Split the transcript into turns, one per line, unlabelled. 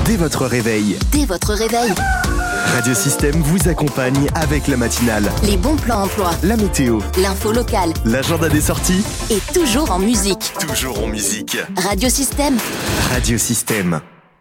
dès votre réveil.
Dès votre réveil.
Radio Système vous accompagne avec la matinale,
Les bons plans emploi,
la météo,
l'info locale
l'agenda des sorties,
et toujours en musique.
toujours en musique.
Radio Système.
Radio Système.